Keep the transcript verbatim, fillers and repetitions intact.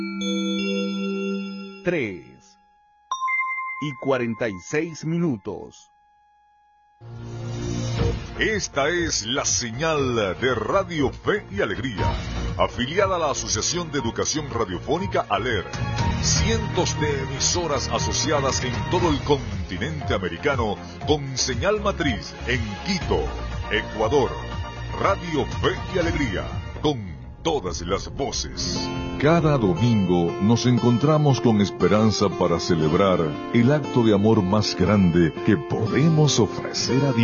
tres y cuarenta y seis minutos. Esta es la señal de Radio Fe y Alegría, afiliada a la Asociación de Educación Radiofónica ALER. Cientos de emisoras asociadas en todo el continente americano con señal matriz en Quito, Ecuador. Radio Fe y Alegría, con todas las voces. Cada domingo nos encontramos con esperanza para celebrar el acto de amor más grande que podemos ofrecer a Dios.